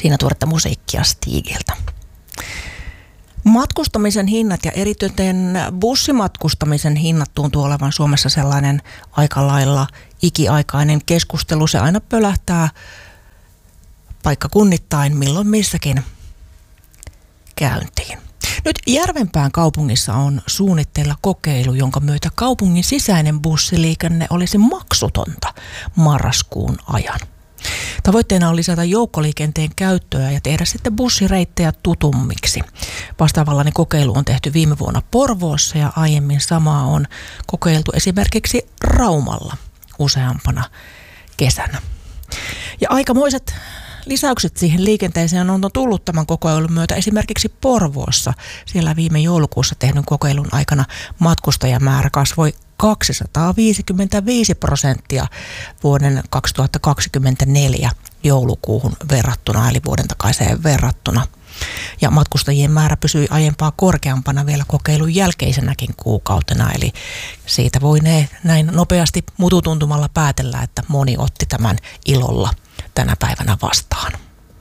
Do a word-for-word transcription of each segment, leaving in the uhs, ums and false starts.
Siinä tuoretta musiikkia Stigiltä. Matkustamisen hinnat ja erityisen bussimatkustamisen hinnat tuntuu olevan Suomessa sellainen aika lailla ikiaikainen keskustelu. Se aina pölähtää paikkakunnittain milloin missäkin käyntiin. Nyt Järvenpään kaupungissa on suunnitteilla kokeilu, jonka myötä kaupungin sisäinen bussiliikenne olisi maksutonta marraskuun ajan. Tavoitteena on lisätä joukkoliikenteen käyttöä ja tehdä sitten bussireittejä tutummiksi. Vastaavallainen kokeilu on tehty viime vuonna Porvoossa ja aiemmin samaa on kokeiltu esimerkiksi Raumalla useampana kesänä. Ja aikamoiset lisäykset siihen liikenteeseen on tullut tämän kokeilun myötä esimerkiksi Porvoossa. Siellä viime joulukuussa tehdyn kokeilun aikana matkustajamäärä kasvoi kaksisataaviisikymmentäviisi prosenttia vuoden kaksituhattakaksikymmentäneljä joulukuuhun verrattuna, eli vuoden takaiseen verrattuna. Ja matkustajien määrä pysyi aiempaa korkeampana vielä kokeilun jälkeisenäkin kuukautena, eli siitä voinee näin nopeasti mututuntumalla päätellä, että moni otti tämän ilolla tänä päivänä vastaan.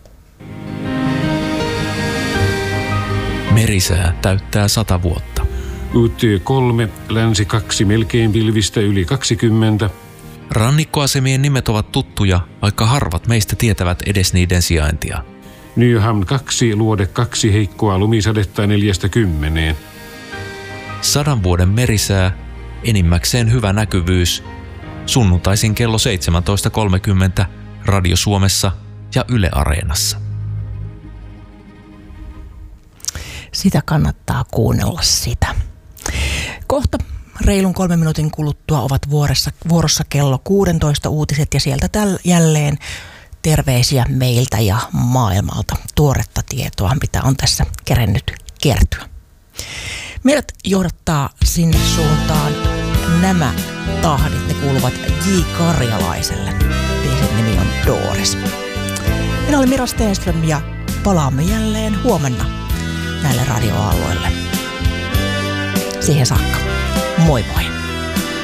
Merisää täyttää sata vuotta. U T kolme, länsi kaksi, melkein pilvistä yli kaksikymmentä. Rannikkoasemien nimet ovat tuttuja, vaikka harvat meistä tietävät edes niiden sijaintia. Nyhamn kaksi, luode kaksi, heikkoa lumisadetta neljästä kymmeneen. Sadan vuoden merisää, enimmäkseen hyvä näkyvyys. Sunnuntaisin kello seitsemäntoista kolmekymmentä Radio Suomessa ja Yle Areenassa. Sitä kannattaa kuunnella sitä. Kohta reilun kolmen minuutin kuluttua ovat vuorossa, vuorossa kello kuusitoista uutiset ja sieltä täl, jälleen terveisiä meiltä ja maailmalta. Tuoretta tietoa, mitä on tässä kerennyt kertyä. Meidät johdattaa sinne suuntaan nämä tahdit. Ne kuuluvat J. Karjalaiselle. Biisin nimi on Doris. Minä olen Mira Stenström ja palaamme jälleen huomenna näille radioalueille. Siihen saakka. Moi moi!